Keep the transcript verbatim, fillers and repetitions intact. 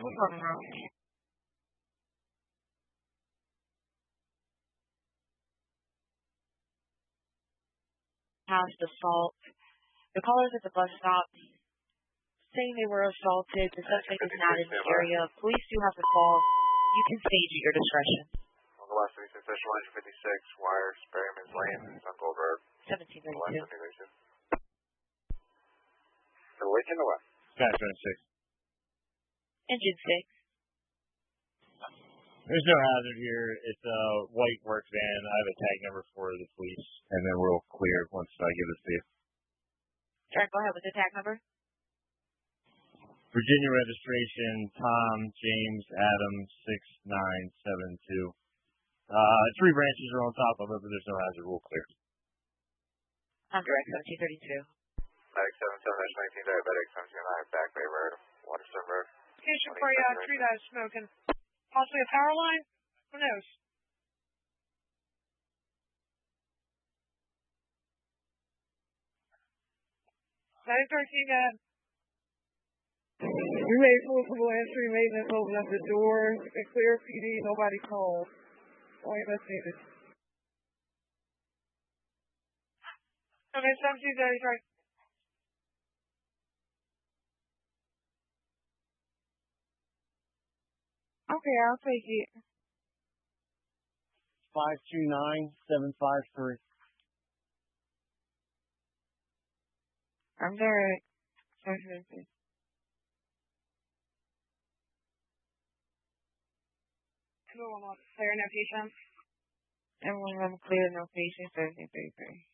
What's going on? House assault. The callers at the bus stop saying they were assaulted. The suspect is not in the area. Police do have the call. You can stage at your discretion. Local last thirty-six, Special Line fifty-six, Wire, Sperryman's Lane, on Gold Road. seventeen thirty-two. So which in the west? Sky twenty-six. Engine six. There's no hazard here. It's a white work van. I have a tag number for the police, and then we'll clear once I give this to you. Sure, go ahead with the tag number. Virginia registration, Tom James Adams six nine seven two. Uh, three branches are on top of it, but there's no hazard. We'll clear. I'm direct seventeen thirty-two. Medic seven seven nineteen, diabetic, seventeen nine, Back Bay Road, Waterstone Road. Location for you, uh, tree that is smoking. Possibly a power line? Who knows? nine thirteen, uh, we made multiple entry, maintenance, open up the door, and clear P D, nobody called. Wait, let's see this. Okay, seventeen thirty-three. Okay, I'll take it. five two nine seven five three. I'm direct. seventeen thirty-two. Everyone wants clear, no patients. Everyone have clear, no patients, seventeen thirty-three.